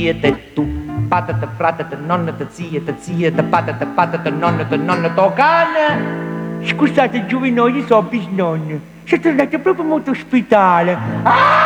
te tu, patata, fratata, nonna, zia, patata, nonna, cane. Scusate giovinosi, so bisnonno. Siete tornati proprio molto ospitale. Ah!